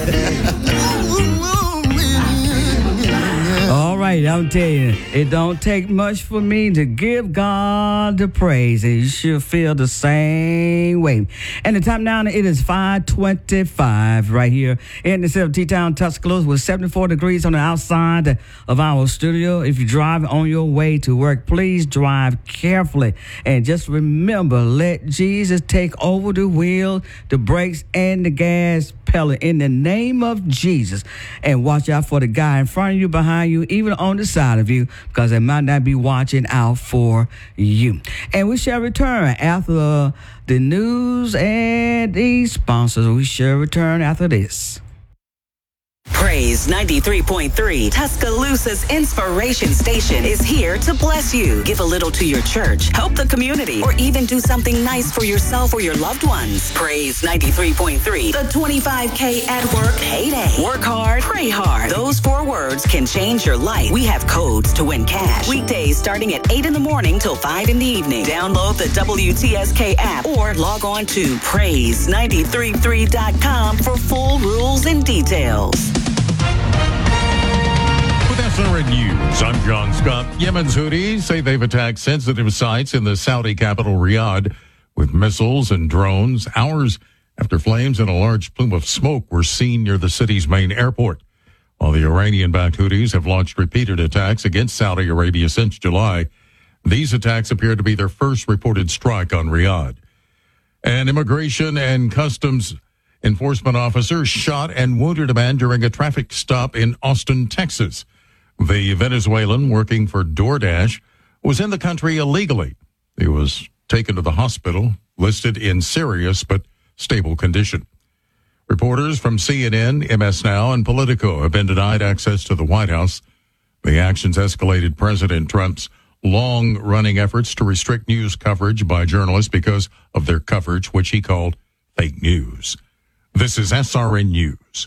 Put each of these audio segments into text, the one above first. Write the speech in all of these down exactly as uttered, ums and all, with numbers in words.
All right, I'm telling you, it don't take much for me to give God the praise, and you should feel the same way. And the time now, it is five twenty-five right here in the city of T-Town, Tuscaloosa, with seventy-four degrees on the outside of our studio. If you're driving on your way to work, please drive carefully. And just remember, let Jesus take over the wheel, the brakes, and the gas pedal in the name of Jesus. And watch out for the guy in front of you, behind you, even on the side of you, because they might not be watching out for you. And we shall return after the news and the sponsors. We shall return after this. Praise ninety-three point three, Tuscaloosa's inspiration station, is here to bless you. Give a little to your church, help the community, or even do something nice for yourself or your loved ones. Praise ninety-three point three, the twenty-five K at work payday. Work hard, pray hard. Those four words can change your life. We have codes to win cash. Weekdays starting at eight in the morning till five in the evening. Download the W T S K app or log on to praise nine three three dot com for full rules and details. With S R N News, I'm John Scott. Yemen's Houthis say they've attacked sensitive sites in the Saudi capital Riyadh with missiles and drones hours after flames and a large plume of smoke were seen near the city's main airport. While the Iranian-backed Houthis have launched repeated attacks against Saudi Arabia since July, these attacks appear to be their first reported strike on Riyadh. An immigration and customs enforcement officer shot and wounded a man during a traffic stop in Austin, Texas. The Venezuelan working for DoorDash was in the country illegally. He was taken to the hospital, listed in serious but stable condition. Reporters from C N N, M S Now, and Politico have been denied access to the White House. The actions escalated President Trump's long-running efforts to restrict news coverage by journalists because of their coverage, which he called fake news. This is S R N News.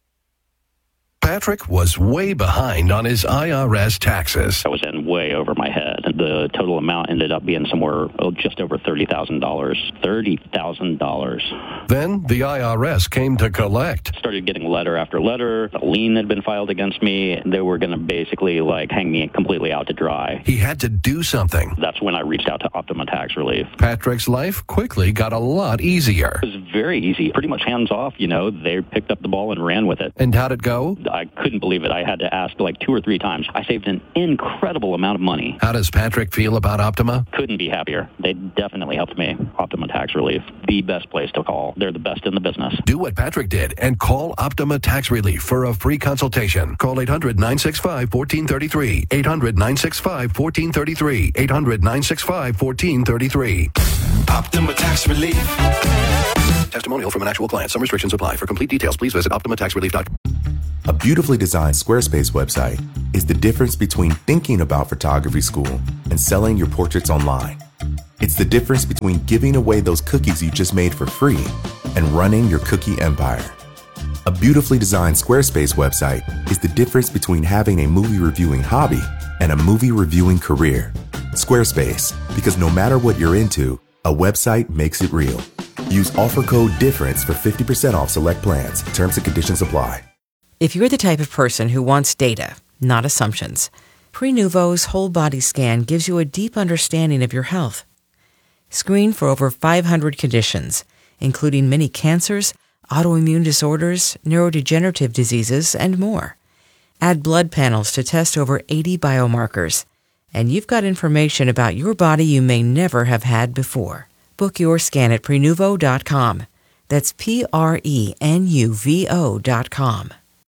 Patrick was way behind on his I R S taxes. I was in way over my head. The total amount ended up being somewhere oh, just over thirty thousand dollars. thirty thousand dollars. Then the I R S came to collect. Started getting letter after letter. A lien had been filed against me. They were going to basically like hang me completely out to dry. He had to do something. That's when I reached out to Optima Tax Relief. Patrick's life quickly got a lot easier. It was very easy. Pretty much hands off, you know. They picked up the ball and ran with it. And how'd it go? I couldn't believe it. I had to ask like two or three times. I saved an incredible amount of money. How does Patrick feel about Optima? Couldn't be happier. They definitely helped me. Optima Tax Relief, the best place to call. They're the best in the business. Do what Patrick did and call Optima Tax Relief for a free consultation. Call eight hundred, nine six five, one four three three. eight hundred, nine six five, one four three three. eight hundred, nine six five, one four three three. Optima Tax Relief. Testimonial from an actual client. Some restrictions apply. For complete details, please visit optima tax relief dot com. A beautifully designed Squarespace website is the difference between thinking about photography school and selling your portraits online. It's the difference between giving away those cookies you just made for free and running your cookie empire. A beautifully designed Squarespace website is the difference between having a movie reviewing hobby and a movie reviewing career. Squarespace, because no matter what you're into, a website makes it real. Use offer code DIFFERENCE for fifty percent off select plans. Terms and conditions apply. If you're the type of person who wants data, not assumptions, Prenuvo's whole body scan gives you a deep understanding of your health. Screen for over five hundred conditions, including many cancers, autoimmune disorders, neurodegenerative diseases, and more. Add blood panels to test over eighty biomarkers, and you've got information about your body you may never have had before. Book your scan at Prenuvo dot com. That's P R E N U V O dot com.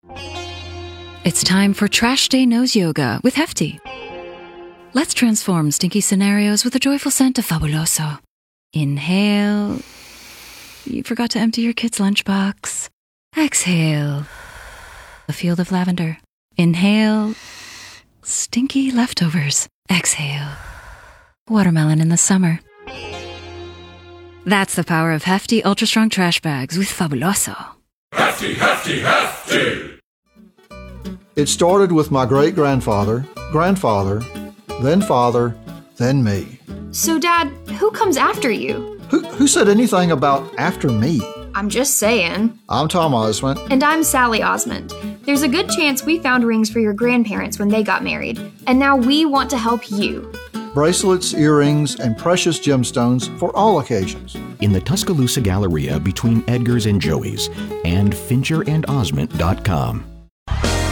It's time for Trash Day Nose Yoga with Hefty. Let's transform stinky scenarios with a joyful scent of Fabuloso. Inhale. You forgot to empty your kid's lunchbox. Exhale. A field of lavender. Inhale. Stinky leftovers. Exhale. Watermelon in the summer. That's the power of Hefty Ultra Strong Trash Bags with Fabuloso. Hefty, hefty, hefty! It started with my great-grandfather, grandfather, then father, then me. So, Dad, who comes after you? Who, who said anything about after me? I'm just saying. I'm Tom Osmond. And I'm Sally Osmond. There's a good chance we found rings for your grandparents when they got married, and now we want to help you. Bracelets, earrings, and precious gemstones for all occasions. In the Tuscaloosa Galleria between Edgar's and Joey's, and Fincher and Osmond dot com.